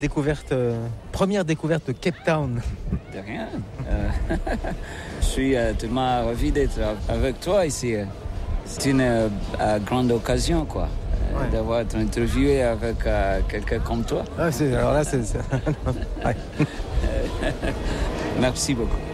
Première découverte de Cape Town. De rien. Je suis tellement ravi d'être avec toi ici. C'est une grande occasion, quoi, d'avoir été interviewé avec quelqu'un comme toi. Alors là, c'est... Ouais. Merci beaucoup.